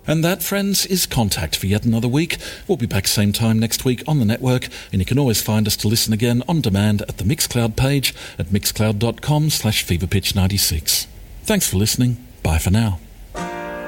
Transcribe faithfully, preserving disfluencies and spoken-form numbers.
And that, friends, is Contact for yet another week. We'll be back same time next week on the network, and you can always find us to listen again on demand at the Mixcloud page at mixcloud.com slash feverpitch96. Thanks for listening. Bye for now.